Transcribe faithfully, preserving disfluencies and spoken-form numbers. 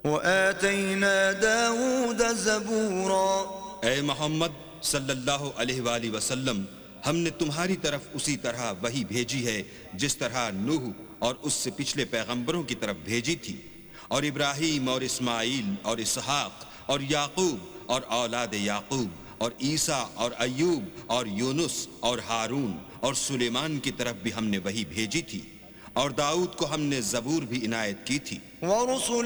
वआतैना दाऊद ज़बूरा। ए मोहम्मद सल्लल्लाहु अलैहि वसल्लम, हमने तुम्हारी तरफ उसी तरह वही भेजी है जिस तरह नूह और उससे पिछले पैगंबरों की तरफ भेजी थी, और इब्राहीम और इस्माइल और इसहाक और याकूब और औलाद याकूब और ईसा और अय्यूब और यूनुस और हारून और सुलेमान की तरफ भी हमने वही भेजी थी, और दाऊद को हमने ज़बूर भी इनायत की थी।